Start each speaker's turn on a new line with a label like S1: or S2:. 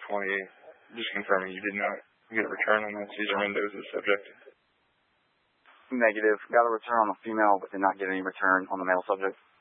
S1: 20. Just confirming you did not get a return on that. Cesar Mendoza subject.
S2: Negative. Got a return on the female, but did not get any return on the male subject.